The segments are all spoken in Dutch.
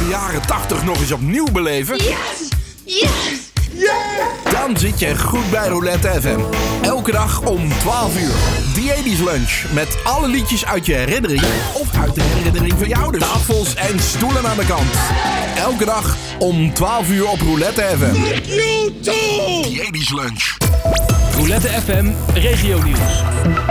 jaren 80 nog eens opnieuw beleven? Yes! Yes! Yeah! Dan zit je goed bij Roulette FM. Elke dag om 12 uur. The 80's Lunch. Met alle liedjes uit je herinnering of uit de herinnering van je ouders. Tafels en stoelen aan de kant. Elke dag om 12 uur op Roulette FM. Fuck you too! The 80's Lunch. Roulette FM Regionieuws.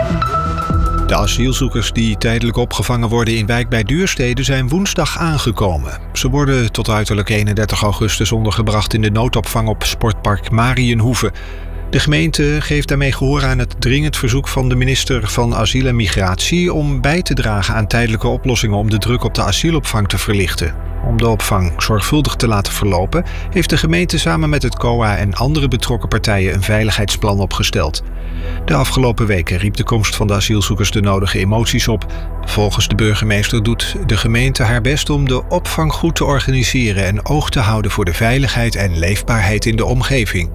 De asielzoekers die tijdelijk opgevangen worden in wijk bij Duurstede zijn woensdag aangekomen. Ze worden tot uiterlijk 31 augustus ondergebracht in de noodopvang op sportpark Mariënhoeve. De gemeente geeft daarmee gehoor aan het dringend verzoek van de minister van Asiel en Migratie om bij te dragen aan tijdelijke oplossingen om de druk op de asielopvang te verlichten. Om de opvang zorgvuldig te laten verlopen, heeft de gemeente samen met het COA en andere betrokken partijen een veiligheidsplan opgesteld. De afgelopen weken riep de komst van de asielzoekers de nodige emoties op. Volgens de burgemeester doet de gemeente haar best om de opvang goed te organiseren en oog te houden voor de veiligheid en leefbaarheid in de omgeving.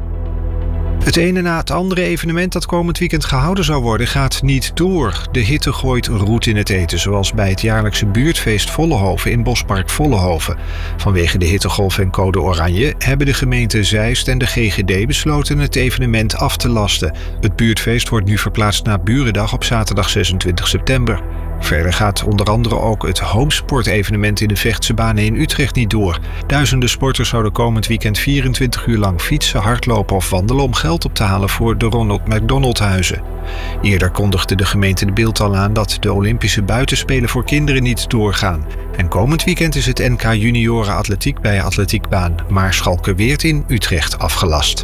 Het ene na het andere evenement dat komend weekend gehouden zou worden gaat niet door. De hitte gooit roet in het eten, zoals bij het jaarlijkse buurtfeest Vollenhoven in Bospark Vollenhoven. Vanwege de hittegolf en code oranje hebben de gemeente Zeist en de GGD besloten het evenement af te lasten. Het buurtfeest wordt nu verplaatst naar Burendag op zaterdag 26 september. Verder gaat onder andere ook het homesport-evenement in de Vechtse banen in Utrecht niet door. Duizenden sporters zouden komend weekend 24 uur lang fietsen, hardlopen of wandelen om geld op te halen voor de Ronald McDonald Huizen. Eerder kondigde de gemeente De Bilt al aan dat de Olympische buitenspelen voor kinderen niet doorgaan. En komend weekend is het NK Junioren Atletiek bij atletiekbaan Maarschalkerweerd in Utrecht afgelast.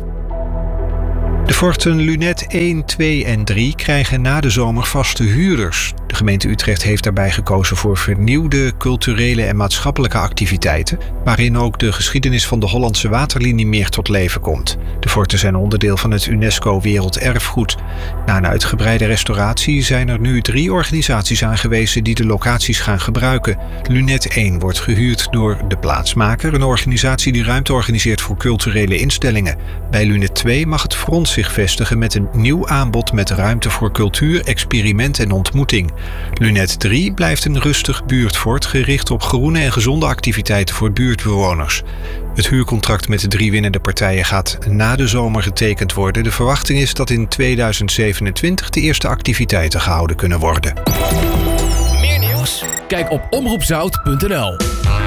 De forten Lunet 1, 2 en 3 krijgen na de zomer vaste huurders. De gemeente Utrecht heeft daarbij gekozen voor vernieuwde culturele en maatschappelijke activiteiten, waarin ook de geschiedenis van de Hollandse waterlinie meer tot leven komt. De forten zijn onderdeel van het UNESCO Werelderfgoed. Na een uitgebreide restauratie zijn er nu 3 organisaties aangewezen die de locaties gaan gebruiken. Lunet 1 wordt gehuurd door De Plaatsmaker, een organisatie die ruimte organiseert voor culturele instellingen. Bij Lunet 2 mag het Front zich vestigen met een nieuw aanbod met ruimte voor cultuur, experiment en ontmoeting. Lunet 3 blijft een rustig buurtfort gericht op groene en gezonde activiteiten voor buurtbewoners. Het huurcontract met de 3 winnende partijen gaat na de zomer getekend worden. De verwachting is dat in 2027 de eerste activiteiten gehouden kunnen worden. Meer nieuws? Kijk op omroepzout.nl.